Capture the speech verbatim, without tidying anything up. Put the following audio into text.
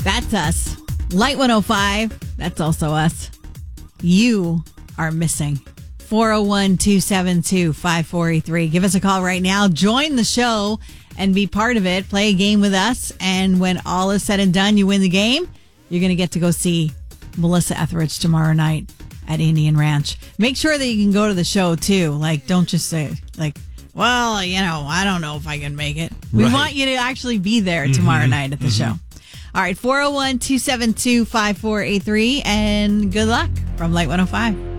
That's us. Light one oh five, that's also us. You are missing. four oh one, two seven two, five four eight three. Give us a call right now. Join the show and be part of it. Play a game with us. And when all is said and done, you win the game. You're going to get to go see Melissa Etheridge tomorrow night at Indian Ranch. Make sure that you can go to the show, too. Like, don't just say, like, well, you know, I don't know if I can make it. We Right. want you to actually be there tomorrow mm-hmm. night at the mm-hmm. show. All right, four oh one, two seven two, five four eight three. And good luck from Light one oh five.